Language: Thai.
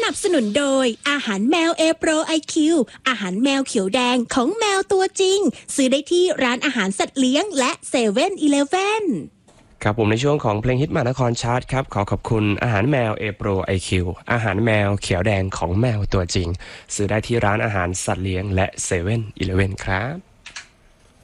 นับสนุนโดยอาหารแมว A Pro IQ อาหารแมวเขียวแดงของแมวตัวจริงซื้อได้ที่ร้านอาหารสัตว์เลี้ยงและ7-Eleven ครับผมในช่วงของเพลงฮิตมหานครชาร์ตครับขอขอบคุณอาหารแมว A Pro IQ อาหารแมวเขียวแดงของแมวตัวจริงซื้อได้ที่ร้านอาหารสัตว์เลี้ยงและ7-Eleven ครับ